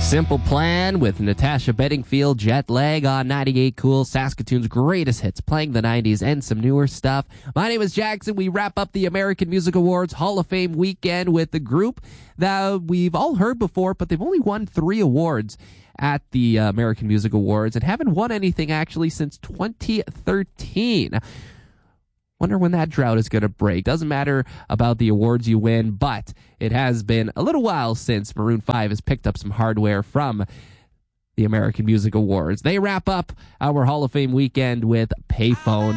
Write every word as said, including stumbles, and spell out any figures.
Simple Plan with Natasha Bedingfield, Jet Lag on ninety-eight Cool, Saskatoon's greatest hits, playing the nineties and some newer stuff. My name is Jackson. We wrap up the American Music Awards Hall of Fame weekend with the group that we've all heard before, but they've only won three awards at the uh, American Music Awards and haven't won anything actually since twenty thirteen. Wonder when that drought is going to break. Doesn't matter about the awards you win, but it has been a little while since Maroon five has picked up some hardware from the American Music Awards. They wrap up our Hall of Fame weekend with Payphone.